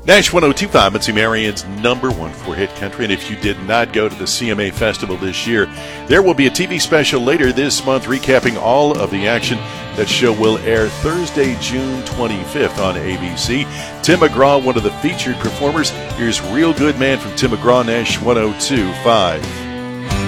Nash 102.5, Muncie Marion's number one for hit country. And if you did not go to the CMA Festival this year, there will be a TV special later this month recapping all of the action. That show will air Thursday, June 25th on ABC. Tim McGraw, one of the featured performers. Here's Real Good Man from Tim McGraw, Nash 102.5.